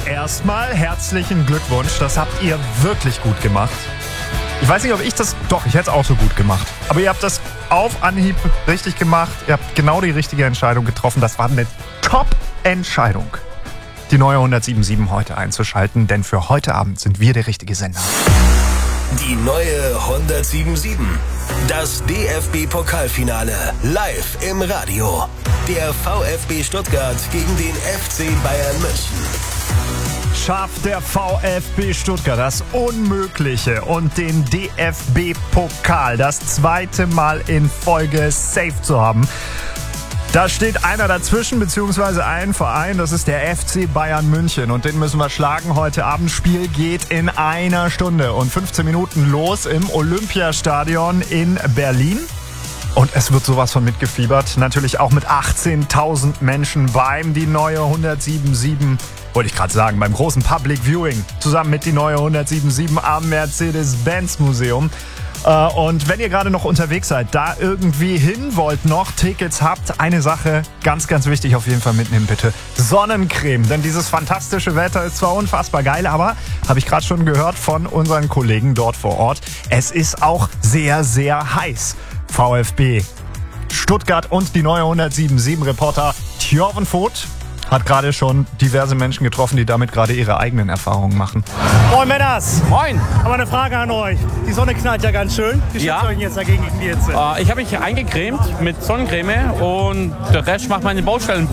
erstmal herzlichen Glückwunsch. Das habt ihr wirklich gut gemacht. Ich weiß nicht, ob ich das... Doch, ich hätte es auch so gut gemacht. Aber ihr habt das auf Anhieb richtig gemacht. Ihr habt genau die richtige Entscheidung getroffen. Das war eine Top-Entscheidung, die neue 107.7 heute einzuschalten. Denn für heute Abend sind wir der richtige Sender. Die neue 107.7. Das DFB-Pokalfinale live im Radio. Der VfB Stuttgart gegen den FC Bayern München. Schafft der VfB Stuttgart das Unmögliche und den DFB-Pokal das zweite Mal in Folge safe zu haben? Da steht einer dazwischen, beziehungsweise ein Verein, das ist der FC Bayern München. Und den müssen wir schlagen heute Abend. Spiel geht in 1 Stunde und 15 Minuten los im Olympiastadion in Berlin. Und es wird sowas von mitgefiebert. Natürlich auch mit 18.000 Menschen beim die neue 107.7, wollte ich gerade sagen, beim großen Public Viewing. Zusammen mit die neue 107.7 am Mercedes-Benz-Museum. Und wenn ihr gerade noch unterwegs seid, da irgendwie hin wollt, noch Tickets habt, eine Sache ganz, ganz wichtig auf jeden Fall mitnehmen, bitte. Sonnencreme, denn dieses fantastische Wetter ist zwar unfassbar geil, aber, habe ich gerade schon gehört von unseren Kollegen dort vor Ort, es ist auch sehr, sehr heiß. VfB Stuttgart und die neue 107.7 Reporter Thjörven Voth hat gerade schon diverse Menschen getroffen, die damit gerade ihre eigenen Erfahrungen machen. Moin Männers! Moin! Aber eine Frage an euch. Die Sonne knallt ja ganz schön. Wie schützt ihr euch jetzt dagegen gegen die Hitze? Ich habe mich eingecremt mit Sonnencreme und der Rest macht meine Baustellen.